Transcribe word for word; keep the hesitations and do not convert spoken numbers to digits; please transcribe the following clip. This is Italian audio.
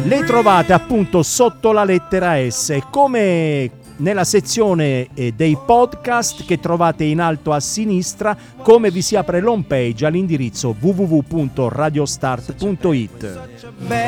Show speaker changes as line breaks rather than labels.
le trovate appunto sotto la lettera S, come nella sezione eh, dei podcast che trovate in alto a sinistra, come vi si apre l'home page all'indirizzo w w w punto radiostart punto it.